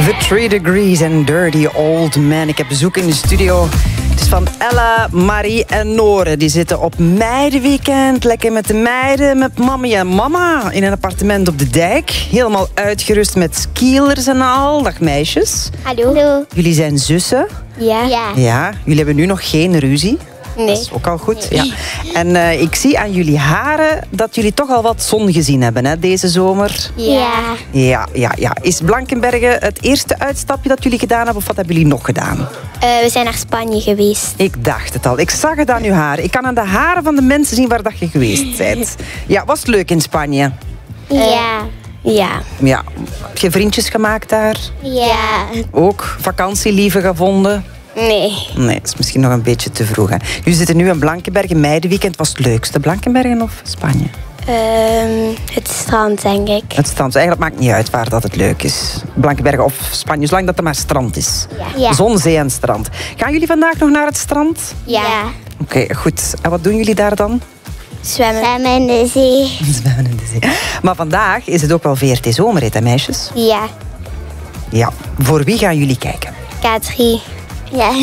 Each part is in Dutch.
The 3 Degrees and Dirty Old Man. Ik heb bezoek in de studio. Het is van Ella, Marie en Nore. Die zitten op meidenweekend. Lekker met de meiden, met mammy en mama. In een appartement op de dijk. Helemaal uitgerust met skielers en al. Dag meisjes. Hallo. Jullie zijn zussen. Ja. Ja, jullie hebben nu nog geen ruzie. Nee. Dat is ook al goed. Ja. En ik zie aan jullie haren dat jullie toch al wat zon gezien hebben, hè, deze zomer. Ja. Ja. Is Blankenberge het eerste uitstapje dat jullie gedaan hebben of wat hebben jullie nog gedaan? We zijn naar Spanje geweest. Ik dacht het al. Ik zag het aan uw haar. Ik kan aan de haren van de mensen zien waar dat je geweest bent. Ja, was het leuk in Spanje? Ja. Ja. Heb je vriendjes gemaakt daar? Ja. Ook vakantielieven gevonden? Nee. Nee, dat is misschien nog een beetje te vroeg. Hè. Jullie zitten nu in Blankenberge. Meidenweekend was het leukste. Blankenberge of Spanje? Het strand, denk ik. Het strand. Eigenlijk maakt niet uit waar dat het leuk is. Blankenberge of Spanje, zolang dat er maar strand is. Ja. Zon, zee en strand. Gaan jullie vandaag nog naar het strand? Ja. Oké, goed. En wat doen jullie daar dan? Zwemmen. Zwemmen in de zee. Zwemmen in de zee. Maar vandaag is het ook wel VRT Zomerrit, hè, meisjes? Ja. Ja. Voor wie gaan jullie kijken? K3. Ja.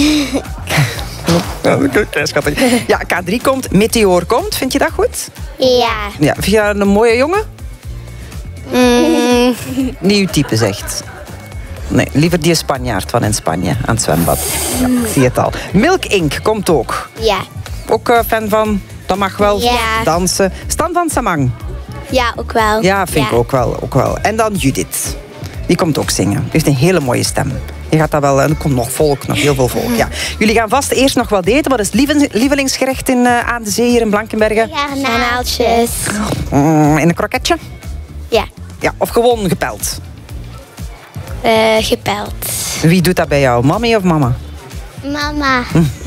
Schattig. Ja, K3 komt, Meteor komt. Vind je dat goed? Ja. Ja. Vind je dat een mooie jongen? Niet uw type, zegt. Nee, liever die Spanjaard van in Spanje aan het zwembad. Ja, ik zie het al. Milk Inc. komt ook. Ja. Ook fan van, dat mag wel, Ja. dansen. Stan van Samang. Ja, ook wel. Ja, vind ik ook wel. En dan Judith. Die komt ook zingen. Die heeft een hele mooie stem. Je gaat dat wel... En er komt nog volk, nog heel veel volk. Ja. Jullie gaan vast eerst nog wat eten. Wat is het lievelingsgerecht aan de zee hier in Blankenberge? Garnaaltjes. In een kroketje? Ja. Ja, of gewoon gepeld? Gepeld. Wie doet dat bij jou? Mami of mama? Mama.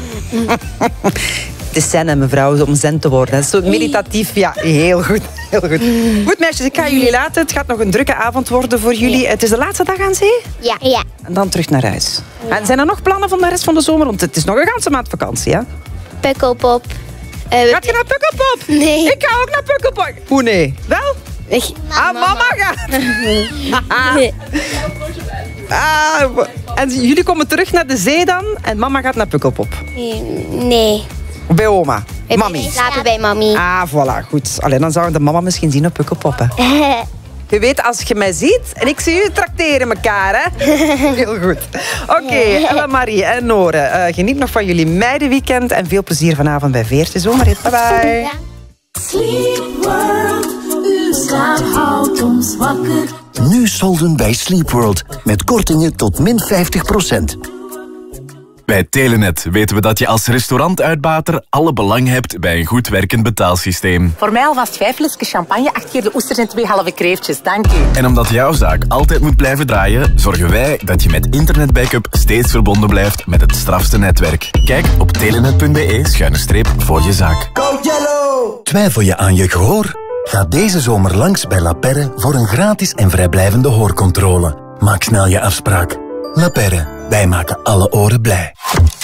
Het is zen, mevrouw, om zen te worden. Dat is zo meditatief. Ja, heel goed. Goed, meisjes, ik ga jullie laten. Het gaat nog een drukke avond worden voor jullie. Het is de laatste dag aan zee? Ja. En dan terug naar huis. Ja. En zijn er nog plannen van de rest van de zomer? Want het is nog een ganse maand vakantie, hè? Pukkelpop. Gaat je naar Pukkelpop? Nee. Ik ga ook naar Pukkelpop. Hoe nee? Wel? Mama gaat. En jullie komen terug naar de zee dan? En mama gaat naar Pukkelpop? Nee. Bij oma? Mami? Slapen bij mami. Ah, voilà, goed. Allee, dan zou de mama misschien zien op Pukkelpop, hè. Je weet, als je mij ziet en ik zie u, trakteren elkaar, hè? Heel goed. Oké, Ella, Marie en Nore. Geniet nog van jullie meidenweekend en veel plezier vanavond bij VRT Zomerrit. Bye bye. Ja. Sleep World, uw slaap houdt ons wakker. Nu solden bij Sleep World met kortingen tot min 50%. Bij Telenet weten we dat je als restaurantuitbater alle belang hebt bij een goed werkend betaalsysteem. Voor mij alvast 5 flesjes champagne, 8 keer de oesters en 2 halve kreeftjes. Dank u. En omdat jouw zaak altijd moet blijven draaien, zorgen wij dat je met internetbackup steeds verbonden blijft met het strafste netwerk. Kijk op telenet.be/voor je zaak. Go Yellow! Twijfel je aan je gehoor? Ga deze zomer langs bij La Perre voor een gratis en vrijblijvende hoorcontrole. Maak snel je afspraak. La Perre, wij maken alle oren blij.